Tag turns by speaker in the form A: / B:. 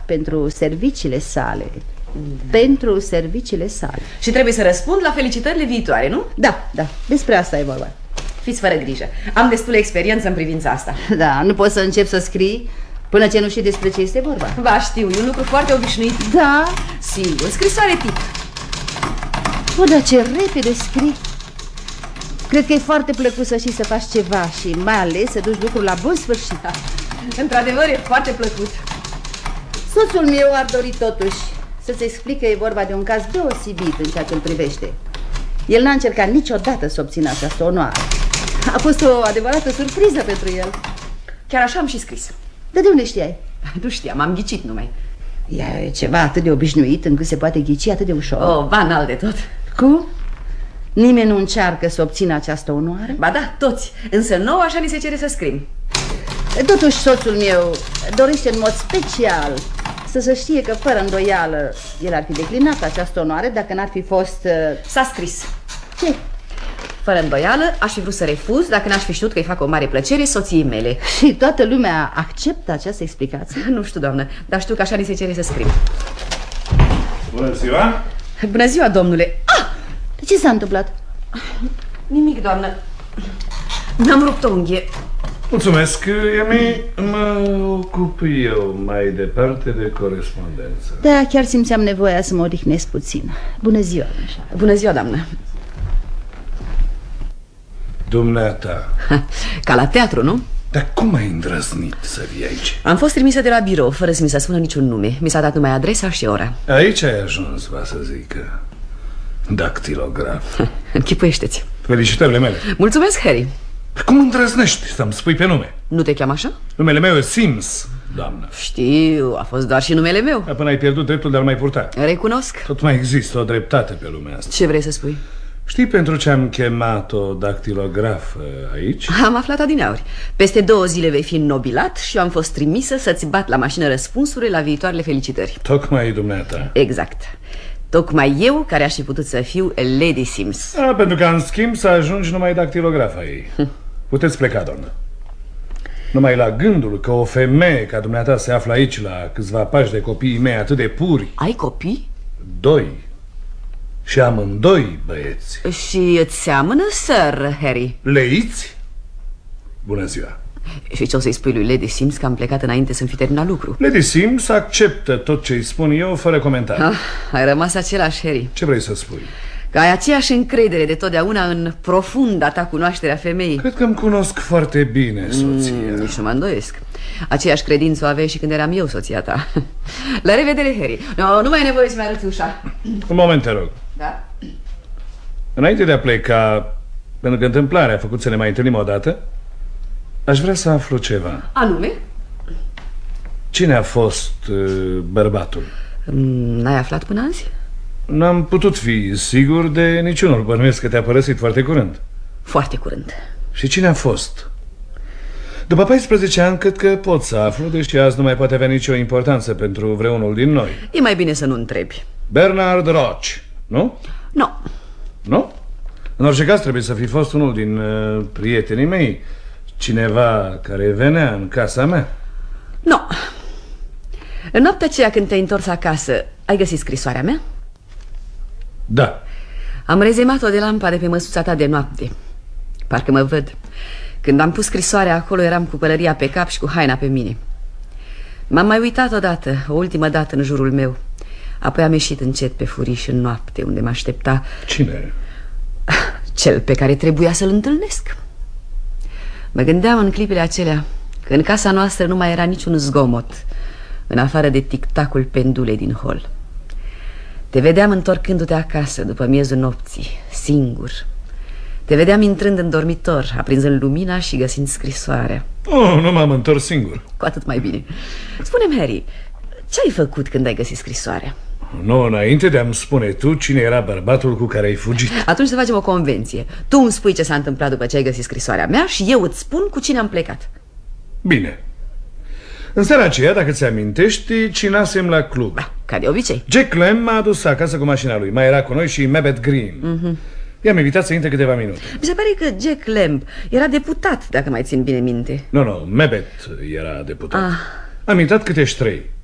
A: pentru serviciile sale. Pentru serviciile sale.
B: Și trebuie să răspund la felicitările viitoare, nu?
A: Da, despre asta e vorba.
B: Fiți fără grijă, am destulă experiență în privința asta.
A: Da, nu poți să încep să scrii până ce nu știi despre ce este vorba.
B: Ba, știu, e un lucru foarte obișnuit.
A: Da?
B: Sigur, scrisoare tip.
A: Dar ce repede scrii. Cred că e foarte plăcut să știi să faci ceva și mai ales să duci lucrul la bun sfârșit.
B: Într-adevăr, e foarte plăcut.
A: Soțul meu ar dori totuși să-ți explic că e vorba de un caz deosebit în ceea ce îl privește. El n-a încercat niciodată să obțină această onoare. A fost o adevărată surpriză pentru el.
B: Chiar așa am și scris.
A: De unde știai?
B: Nu știam, am ghicit numai.
A: E ceva atât de obișnuit încât se poate ghici atât de ușor.
B: Banal de tot.
A: Cum? Nimeni nu încearcă să obțină această onoare?
B: Ba da, toți. Însă nouă așa ni se cere să scrim.
A: Totuși soțul meu dorește în mod special să se știe că fără îndoială el ar fi declinat această onoare dacă n-ar fi fost...
B: S-a scris.
A: Ce?
B: Fără îndoială aș fi vrut să refuz dacă n-aș fi știut că îi fac o mare plăcere soției mele.
A: Și toată lumea acceptă această explicație?
B: Nu știu, doamnă, dar știu că așa ni se cere să scrim.
C: Bună ziua!
B: Bună ziua, domnule!
A: De ce s-a întâmplat?
B: Nimic, doamnă. Mi-am rupt o unghie.
C: Mulțumesc, Emi. Mă ocup eu mai departe de corespondență.
A: Da, chiar simțeam nevoia să mă odihnesc puțin. Bună ziua.
B: Bună ziua, doamnă.
C: Dumneata.
B: Ca la teatru, nu?
C: Dar cum ai îndrăznit să vii aici?
B: Am fost trimisă de la birou, fără să mi se spună niciun nume. Mi s-a dat numai adresa și ora.
C: Aici ai ajuns, va să zică. Dactilograf.
B: Închipuiește-ți.
C: Felicitările mele.
B: Mulțumesc, Harry.
C: Cum îndrăznești să-mi spui pe nume?
B: Nu te cheamă așa?
C: Numele meu e Sims, doamnă.
B: Știu, a fost doar și numele meu.
C: Până ai pierdut dreptul de a-l mai purta.
B: Recunosc.
C: Tot mai există o dreptate pe lumea asta.
B: Ce vrei să spui?
C: Știi pentru ce am chemat-o dactilograf aici?
B: Am aflat adineauri. Peste 2 zile vei fi înnobilat și eu am fost trimisă să-ți bat la mașină răspunsurile la viitoarele felicitări.
C: Tocmai dumneata.
B: Exact. Tocmai eu care aș fi putut să fiu Lady Sims.
C: Pentru că în schimb să ajungi numai dactilografa ei. Puteți pleca, doamnă. Numai la gândul că o femeie ca dumneata se află aici la câțiva pași de copiii mei atât de puri.
B: Ai copii?
C: 2. Și amândoi băieți.
B: Și îți seamănă, Sir Harry?
C: Leiți? Bună ziua.
B: Și ce o să-i spui lui Lady Sims că am plecat înainte să-mi fi terminat lucru?
C: Lady Sims acceptă tot ce îi spun eu fără comentarii.
B: Ai rămas același, Harry.
C: Ce vrei să spui?
B: Că ai aceeași încredere de totdeauna în profunda ta cunoaștere a femeii.
C: Cred că îmi cunosc foarte bine soția.
B: Nici nu mă îndoiesc. Aceeași credință o aveai și când eram eu soția ta. La revedere, Harry. Nu mai e nevoie să-mi arăți ușa.
C: Un moment, te rog.
B: Da?
C: Înainte de a pleca, pentru că întâmplarea a făcut să ne mai întâlnim o dată, aș vrea să aflu ceva.
B: Anume?
C: Cine a fost bărbatul?
B: N-ai aflat până azi?
C: N-am putut fi sigur de niciunul. Bănuiesc că te-a părăsit foarte curând.
B: Foarte curând.
C: Și cine a fost? După 14 ani, cred că pot să aflu, deși azi nu mai poate avea nicio importanță pentru vreunul din noi.
B: E mai bine să nu întrebi.
C: Bernard Roch, nu?
B: Nu.
C: Nu? În orice caz trebuie să fi fost unul din prietenii mei. Cineva care venea în casa mea.
B: Nu. În noaptea aceea când te-ai întors acasă, ai găsit scrisoarea mea?
C: Da.
B: Am rezemat-o de lampa de pe măsuța ta de noapte. Parcă mă văd. Când am pus scrisoarea acolo, eram cu pălăria pe cap și cu haina pe mine. M-am mai uitat odată, o ultimă dată în jurul meu. Apoi am ieșit încet pe furiș în noapte, unde mă aștepta...
C: Cine?
B: Cel pe care trebuia să-l întâlnesc. Mă gândeam în clipele acelea că în casa noastră nu mai era niciun zgomot, în afară de tic-tacul pendulei din hol. Te vedeam întorcându-te acasă după miezul nopții, singur. Te vedeam intrând în dormitor, aprinzând lumina și găsind scrisoarea.
C: Nu m-am întors singur.
B: Cu atât mai bine. Spune-mi, Harry, ce ai făcut când ai găsit scrisoarea?
C: Nu, înainte de a-mi spune tu cine era bărbatul cu care ai fugit.
B: Atunci să facem o convenție. Tu îmi spui ce s-a întâmplat după ce ai găsit scrisoarea mea și eu îți spun cu cine am plecat.
C: Bine. În seara aceea, dacă ți amintești, cinasem la club.
B: Ca de obicei.
C: Jack Lamb m-a adus acasă cu mașina lui. Mai era cu noi și Mabet Green. I-am invitat să intre câteva minute.
B: Mi se pare că Jack Lamb era deputat, dacă mai țin bine minte.
C: Nu, Mabet era deputat. Am intrat câte 3.